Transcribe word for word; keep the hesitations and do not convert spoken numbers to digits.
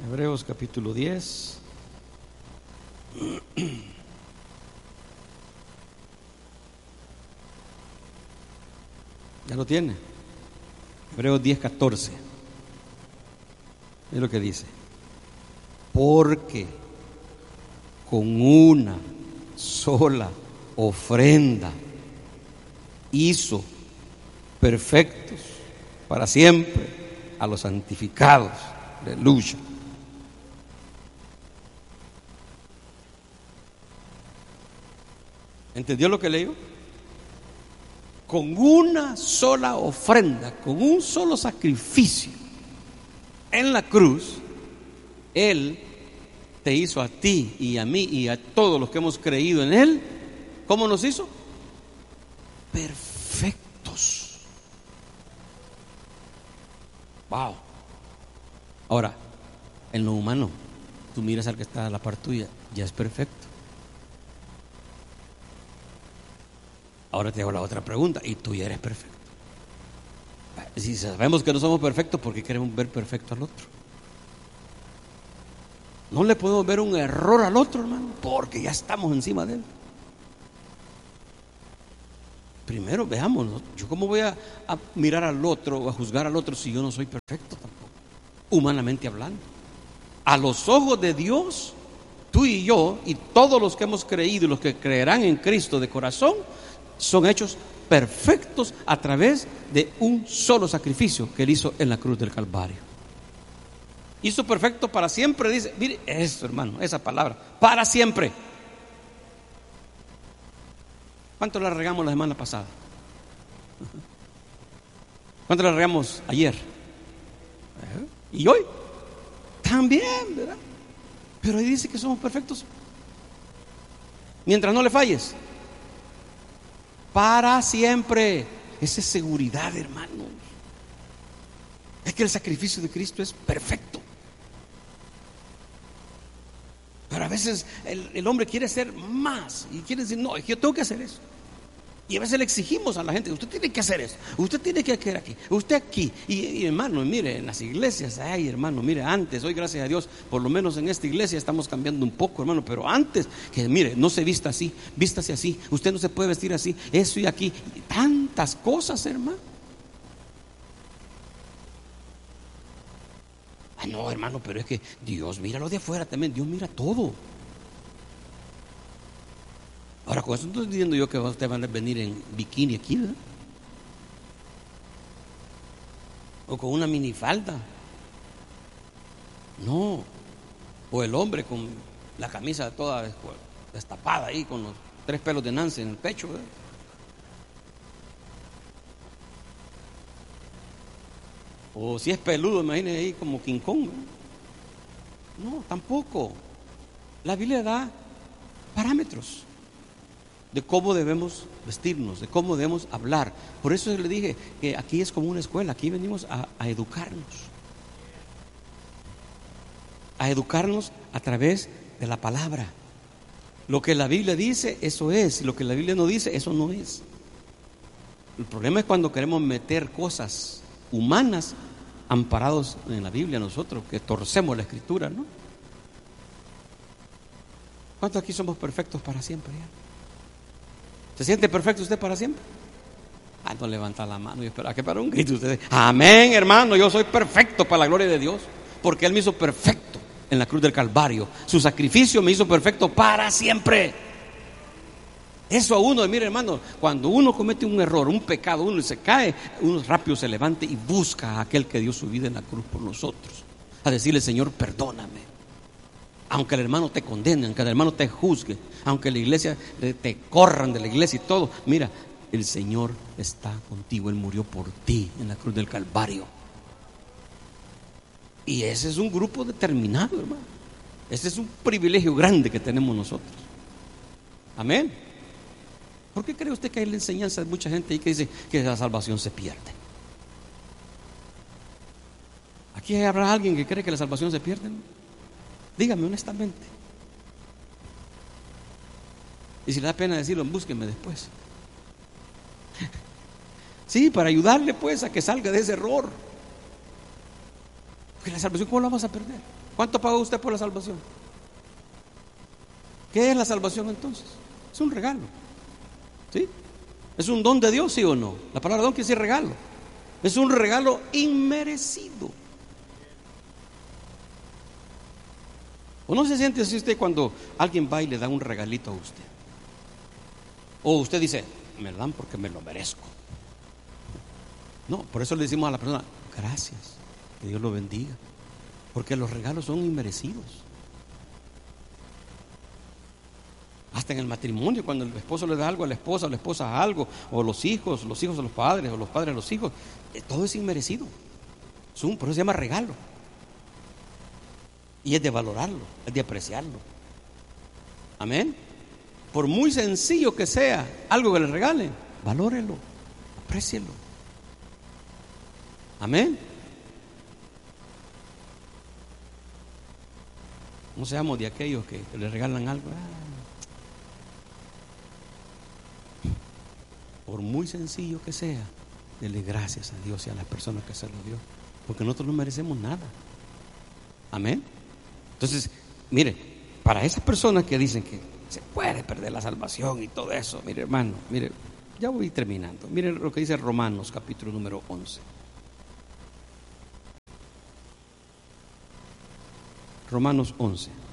Hebreos capítulo diez. ¿Ya lo tiene? Hebreos diez, catorce. Es lo que dice: porque con una sola ofrenda hizo perfectos para siempre a los santificados. Aleluya. ¿Entendió lo que leyó? Con una sola ofrenda, con un solo sacrificio en la cruz, Él te hizo a ti y a mí y a todos los que hemos creído en Él. ¿Cómo nos hizo? Perfectos. Wow. Ahora, en lo humano, tú miras al que está a la par tuya, ya es perfecto. Ahora te hago la otra pregunta: ¿y tú ya eres perfecto? Si sabemos que no somos perfectos, ¿por qué queremos ver perfecto al otro? No le podemos ver un error al otro, hermano, porque ya estamos encima de él. Primero veamos, ¿no? Yo cómo voy a, a mirar al otro o a juzgar al otro si yo no soy perfecto tampoco, humanamente hablando. A los ojos de Dios, tú y yo y todos los que hemos creído y los que creerán en Cristo de corazón son hechos perfectos a través de un solo sacrificio que Él hizo en la cruz del Calvario. Hizo perfecto para siempre, dice. Mire eso, hermano, esa palabra, para siempre. ¿Cuánto la regamos la semana pasada? ¿Cuánto la regamos ayer? ¿Y hoy? También, ¿verdad? Pero ahí dice que somos perfectos mientras no le falles. Para siempre. Esa es seguridad, hermano. Es que el sacrificio de Cristo es perfecto. Pero a veces el, el hombre quiere ser más y quiere decir: no, yo tengo que hacer eso. Y a veces le exigimos a la gente: usted tiene que hacer eso, usted tiene que hacer aquí, usted aquí. Y, y hermano, mire, en las iglesias, ay hermano, mire, antes, hoy gracias a Dios, por lo menos en esta iglesia estamos cambiando un poco, hermano. Pero antes, que mire, no se vista así, vístase así, usted no se puede vestir así, eso y aquí, y tantas cosas, hermano. Ay no, hermano, pero es que Dios mira lo de afuera también, Dios mira todo. Ahora, con eso no estoy diciendo yo que ustedes van a venir en bikini aquí, ¿verdad? O con una minifalda. No. O el hombre con la camisa toda destapada ahí, con los tres pelos de Nancy en el pecho, ¿verdad? O si es peludo, imagínense ahí como King Kong, ¿verdad? No, tampoco. La Biblia da parámetros de cómo debemos vestirnos, de cómo debemos hablar. Por eso le dije que aquí es como una escuela. Aquí venimos a, a educarnos. A educarnos a través de la palabra. Lo que la Biblia dice, eso es. Lo que la Biblia no dice, eso no es. El problema es cuando queremos meter cosas humanas amparados en la Biblia nosotros, que torcemos la escritura, ¿no? ¿Cuántos aquí somos perfectos para siempre ya? ¿Se siente perfecto usted para siempre? Ah, no levanta la mano y espera que para un grito usted. Amén, hermano, yo soy perfecto para la gloria de Dios, porque Él me hizo perfecto en la cruz del Calvario. Su sacrificio me hizo perfecto para siempre. Eso a uno, mire hermano, cuando uno comete un error, un pecado, uno se cae, uno rápido se levanta y busca a aquel que dio su vida en la cruz por nosotros, a decirle: Señor, perdóname. Aunque el hermano te condene, aunque el hermano te juzgue, aunque la iglesia te corran de la iglesia y todo, mira, el Señor está contigo. Él murió por ti en la cruz del Calvario. Y ese es un grupo determinado, hermano. Ese es un privilegio grande que tenemos nosotros. Amén. ¿Por qué cree usted que hay la enseñanza de mucha gente ahí que dice que la salvación se pierde? ¿Aquí habrá alguien que cree que la salvación se pierde? Dígame honestamente. Y si le da pena decirlo, búsquenme después. Sí, para ayudarle pues a que salga de ese error. Porque la salvación, ¿cómo la vas a perder? ¿Cuánto pagó usted por la salvación? ¿Qué es la salvación entonces? Es un regalo, ¿sí? ¿Es un don de Dios, sí o no? La palabra don quiere decir regalo. Es un regalo inmerecido. ¿O no se siente así usted cuando alguien va y le da un regalito a usted? O usted dice, me lo dan porque me lo merezco. No, por eso le decimos a la persona, gracias, que Dios lo bendiga. Porque los regalos son inmerecidos. Hasta en el matrimonio, cuando el esposo le da algo a la esposa, o la esposa algo, o los hijos, los hijos a los padres, o los padres a los hijos, todo es inmerecido. Es un, por eso se llama regalo. Y es de valorarlo, es de apreciarlo. Amén. Por muy sencillo que sea algo que le regalen, valórelo, aprécielo. Amén. No seamos de aquellos que le regalan algo. Por muy sencillo que sea, dele gracias a Dios y a las personas que se lo dio, porque nosotros no merecemos nada. Amén. Entonces, mire, para esas personas que dicen que se puede perder la salvación y todo eso, mire hermano, mire, ya voy terminando. Mire lo que dice Romanos capítulo número once. Romanos once.